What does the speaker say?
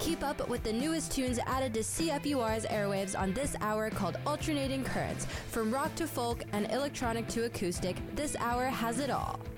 Keep up with the newest tunes added to CFUR's airwaves on this hour called Alternating Currents. From rock to folk and electronic to acoustic, this hour has it all.